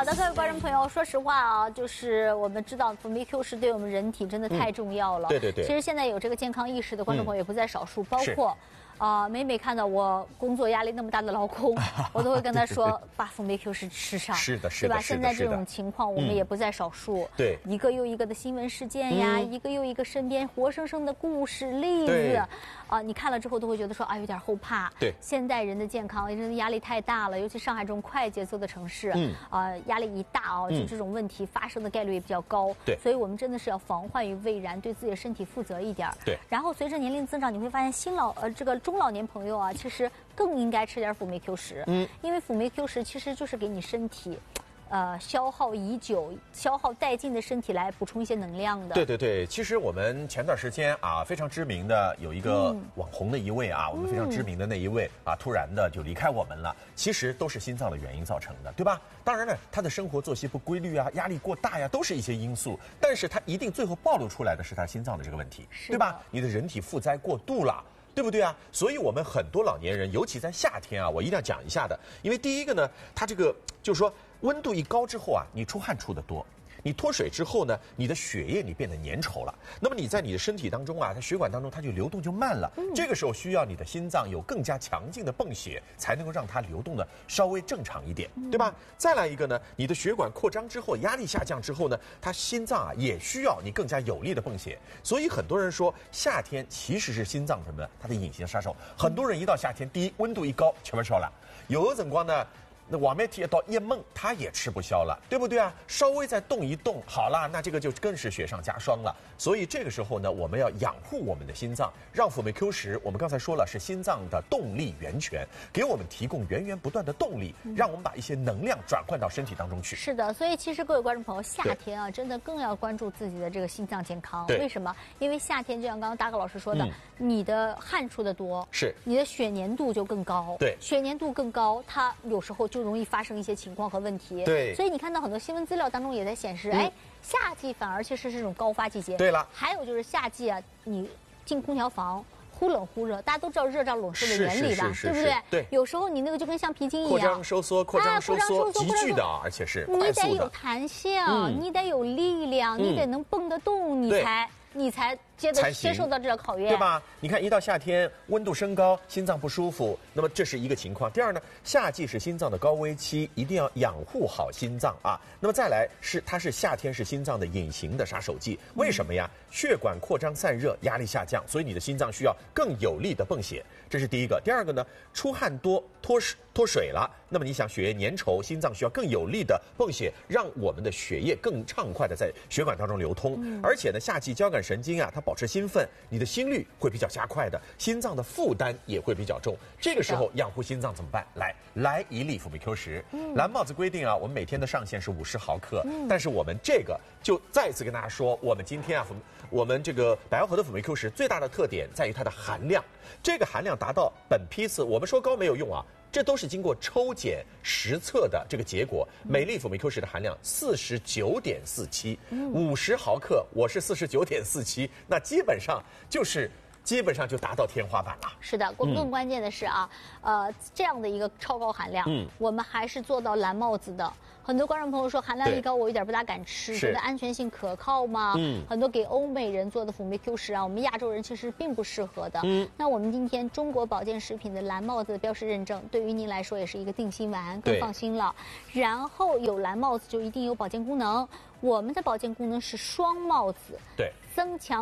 好的，各位观众朋友，说实话啊，就是我们知道辅酶 Q 是对我们人体真的太重要了。 对对对。 其实现在有这个健康意识的观众朋友也不在少数，包括。每每看到我工作压力那么大的老公，我都会跟他说把辅酶 Q 吃上， 是的， 对吧？现在这种情况我们也不在少数， 对， 一个又一个的新闻事件呀，一个又一个身边活生生的故事例子，你看了之后都会觉得说啊有点后怕。 对，现代人的健康真的压力太大了，尤其上海这种快节奏的城市，压力一大啊，就这种问题发生的概率也比较高。 对， 所以我们真的是要防患于未然，对自己的身体负责一点。 对， 然后随着年龄增长，你会发现这个中老年朋友啊，其实更应该吃点辅酶 Q10。因为辅酶 Q10其实就是给你身体，消耗已久、消耗殆尽的身体来补充一些能量的。 对对对，其实我们前段时间啊，非常知名的有一个网红的一位啊，我们非常知名的那一位啊，突然的就离开我们了。其实都是心脏的原因造成的，对吧？当然呢，他的生活作息不规律啊，压力过大呀，都是一些因素。但是他一定最后暴露出来的是他心脏的这个问题，对吧？你的人体负载过度了。对不对啊？所以我们很多老年人，尤其在夏天啊，我一定要讲一下的。因为第一个呢，它这个就是说温度一高之后啊，你出汗出得多，你脱水之后呢，你的血液你变得粘稠了。那么你在你的身体当中啊，在血管当中它就流动就慢了。这个时候需要你的心脏有更加强劲的泵血，才能够让它流动的稍微正常一点，对吧？再来一个呢，你的血管扩张之后，压力下降之后呢，它心脏啊也需要你更加有力的泵血。所以很多人说夏天其实是心脏什么呢？它的隐形杀手。很多人一到夏天，第一温度一高，吃不消了。有的辰光呢。那往外提到夜梦，他也吃不消了，对不对啊？稍微再动一动，好了，那这个就更是雪上加霜了。所以这个时候呢，我们要养护我们的心脏，让辅酶 Q10，我们刚才说了是心脏的动力源泉，给我们提供源源不断的动力，让我们把一些能量转换到身体当中去。 是的，所以其实各位观众朋友，夏天啊，真的更要关注自己的这个心脏健康。为什么？因为夏天就像刚刚大哥老师说的，你的汗出的多， 是你的血粘度就更高。 对， 血粘度更高，它有时候就容易发生一些情况和问题。 对， 所以你看到很多新闻资料当中也在显示，夏季反而其实是这种高发季节。 对了， 还有就是夏季啊，你进空调房。忽冷忽热，大家都知道热胀冷缩的原理吧？对不对？ 对， 有时候你那个就跟橡皮筋一样， 扩张收缩，扩张收缩，急剧的，而且是你得有弹性，你得有力量，你得能蹦得动，你才接受到这个考验， 对吧？你看，一到夏天，温度升高，心脏不舒服，那么这是一个情况。第二呢，夏季是心脏的高危期，一定要养护好心脏啊。那么再来它是夏天是心脏的隐形的杀手剂，为什么呀？血管扩张散热，压力下降，所以你的心脏需要更有力的泵血，这是第一个。第二个呢，出汗多脱水了，那么你想血液粘稠，心脏需要更有力的泵血，让我们的血液更畅快的在血管当中流通。而且呢，夏季交感神经啊，它保持兴奋，你的心率会比较加快的，心脏的负担也会比较重。这个时候养护心脏怎么办？来一粒辅酶 Q10。蓝帽子规定啊，我们每天的上限是50毫克，但是我们这个就再次跟大家说，我们今天啊，我们这个百药合的辅酶 Q10最大的特点在于它的含量，这个含量达到本批次，我们说高没有用啊。这都是经过抽检实测的这个结果，每粒辅酶 Q10的含量49.47，50毫克，我是49.47，那基本上就达到天花板了。 是的，更关键的是啊，这样的一个超高含量，我们还是做到蓝帽子的。很多观众朋友说含量一高，我有点不大敢吃，觉得安全性可靠吗？很多给欧美人做的辅酶 Q10啊，我们亚洲人其实并不适合的。那我们今天中国保健食品的蓝帽子标识认证，对于您来说也是一个定心丸，更放心了。然后有蓝帽子就一定有保健功能，我们的保健功能是双帽子， 对， 增强